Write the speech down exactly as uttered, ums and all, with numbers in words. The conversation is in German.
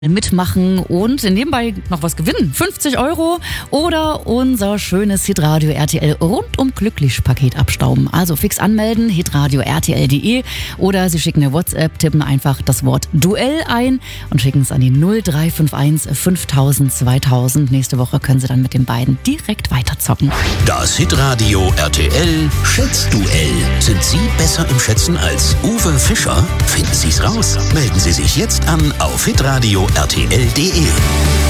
mitmachen und nebenbei noch was gewinnen. fünfzig Euro oder unser schönes Hitradio R T L rundum glücklich Paket abstauben. Also fix anmelden, hitradio r t l punkt d e oder Sie schicken eine WhatsApp, tippen einfach das Wort Duell ein und schicken es an die null drei fünf eins fünftausend zweitausend. Nächste Woche können Sie dann mit den beiden direkt weiterzocken. Das Hitradio R T L Schätzduell. Sind Sie besser im Schätzen als Uwe Fischer? Finden Sie es raus. Melden Sie sich jetzt an auf hitradio r t l punkt d e.